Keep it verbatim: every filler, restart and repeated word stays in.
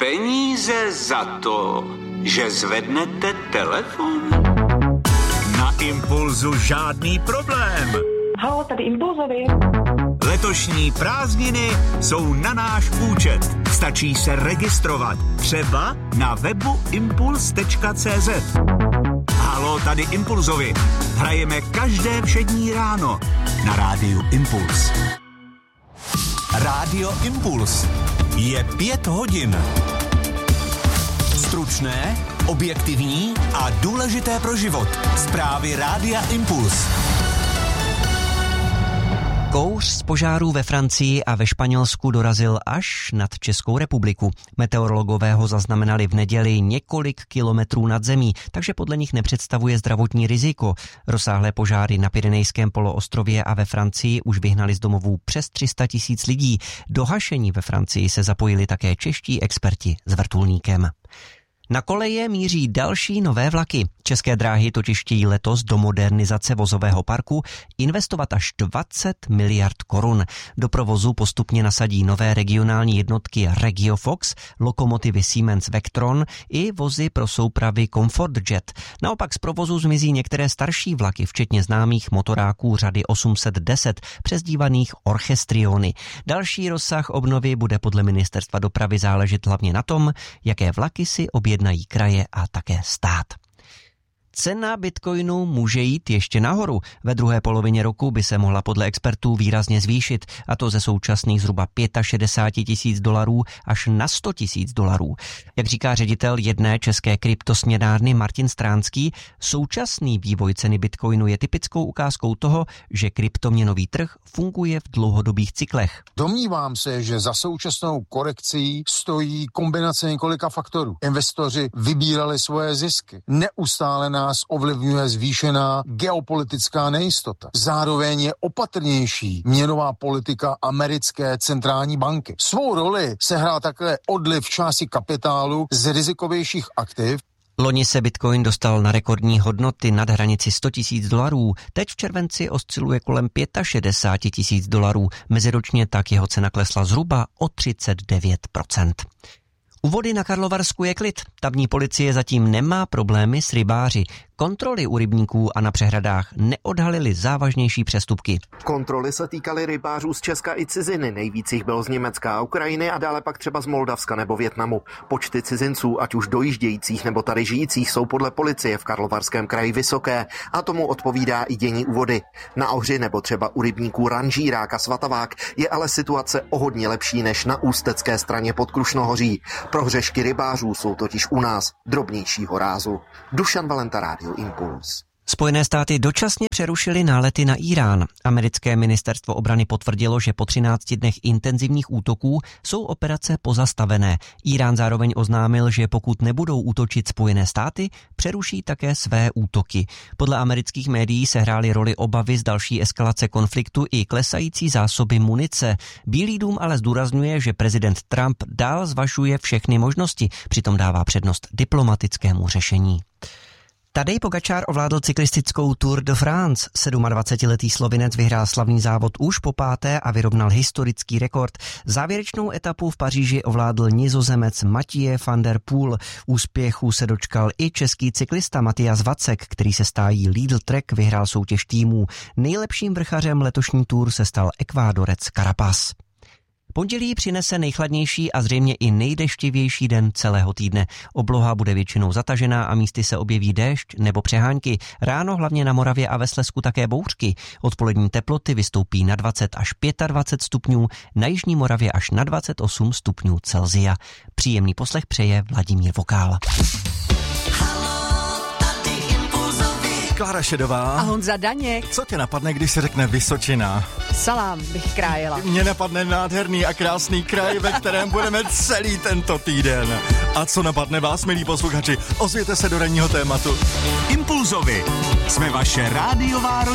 Peníze za to, že zvednete telefon? Na Impulzu žádný problém. Halo, tady Impulzovi. Letošní prázdniny jsou na náš účet. Stačí se registrovat. Třeba na webu impuls tečka cé zet. Halo, tady Impulzovi. Hrajeme každé všední ráno na rádiu Impuls. Rádio Impuls. Je pět hodin. Stručné, objektivní a důležité pro život. Zprávy Rádia Impuls. Kouř z požárů ve Francii a ve Španělsku dorazil až nad Českou republiku. Meteorologové ho zaznamenali v neděli několik kilometrů nad zemí, takže podle nich nepředstavuje zdravotní riziko. Rozsáhlé požáry na Pyrenejském poloostrově a ve Francii už vyhnali z domovů přes tři sta tisíc lidí. Do hašení ve Francii se zapojili také čeští experti s vrtulníkem. Na koleje míří další nové vlaky. České dráhy totiž chtějí letos do modernizace vozového parku investovat až dvacet miliard korun. Do provozu postupně nasadí nové regionální jednotky RegioFox, lokomotivy Siemens Vectron i vozy pro soupravy ComfortJet. Naopak z provozu zmizí některé starší vlaky, včetně známých motoráků řady osm set deset, přezdívaných Orchestriony. Další rozsah obnovy bude podle ministerstva dopravy záležet hlavně na tom, jaké vlaky si objednají kraje a také stát. Cena bitcoinu může jít ještě nahoru. Ve druhé polovině roku by se mohla podle expertů výrazně zvýšit, a to ze současných zhruba šedesáti pěti tisíc dolarů až na sto tisíc dolarů. Jak říká ředitel jedné české kryptosměnárny Martin Stránský, současný vývoj ceny bitcoinu je typickou ukázkou toho, že kryptoměnový trh funguje v dlouhodobých cyklech. Domnívám se, že za současnou korekcí stojí kombinace několika faktorů. Investoři vybírali svoje zisky. Neustále nás ovlivňuje zvýšená geopolitická nejistota. Zároveň je opatrnější měnová politika americké centrální banky. Svou roli sehrál také odliv části kapitálu z rizikovějších aktiv. Loni se bitcoin dostal na rekordní hodnoty nad hranici sto tisíc dolarů. Teď v červenci osciluje kolem šedesáti pěti tisíc dolarů. Meziročně tak jeho cena klesla zhruba o třicet devět procent. U vody na Karlovarsku je klid. Tamní policie zatím nemá problémy s rybáři. Kontroly u rybníků a na přehradách neodhalily závažnější přestupky. Kontroly se týkaly rybářů z Česka i ciziny. Nejvíc jich bylo z Německa a Ukrajiny a dále pak třeba z Moldavska nebo Vietnamu. Počty cizinců, ať už dojíždějících nebo tady žijících, jsou podle policie v Karlovarském kraji vysoké a tomu odpovídá i dění u vody. Na Ohři nebo třeba u rybníků Ranžírák a Svatavák je ale situace o hodně lepší než na ústecké straně pod Krušnohoří. Prohřešky rybářů jsou totiž u nás drobnějšího rázu. Dušan Valenta, Rádio Impuls. Spojené státy dočasně přerušily nálety na Irán. Americké ministerstvo obrany potvrdilo, že po třinácti dnech intenzivních útoků jsou operace pozastavené. Irán zároveň oznámil, že pokud nebudou útočit Spojené státy, přeruší také své útoky. Podle amerických médií sehrály roli obavy z další eskalace konfliktu i klesající zásoby munice. Bílý dům ale zdůrazňuje, že prezident Trump dál zvažuje všechny možnosti, přitom dává přednost diplomatickému řešení. Tadej Pogačár ovládl cyklistickou Tour de France. sedmadvacetiletý Slovinec vyhrál slavný závod už po páté a vyrovnal historický rekord. Závěrečnou etapu v Paříži ovládl Nizozemec Mathieu van der Poel. Úspěchu se dočkal i český cyklista Matyas Vacek, který se stájí Lidl Trek vyhrál soutěž týmů. Nejlepším vrchařem letošní Tour se stal Ekvádorec Carapaz. Pondělí přinese nejchladnější a zřejmě i nejdeštivější den celého týdne. Obloha bude většinou zatažená a místy se objeví déšť nebo přehánky. Ráno hlavně na Moravě a ve Slezsku také bouřky. Odpolední teploty vystoupí na dvacet až dvacet pět stupňů, na jižní Moravě až na dvacet osm stupňů Celsia. Příjemný poslech přeje Vladimír Vokál. Klára Šedová a Honza Daněk. Co tě napadne, když se řekne Vysočina? Salám bych krájela. Mně napadne nádherný a krásný kraj, ve kterém budeme celý tento týden. A co napadne vás, milí posluchači? Ozvěte se do ranního tématu. Impulzovi. Jsme vaše rádiová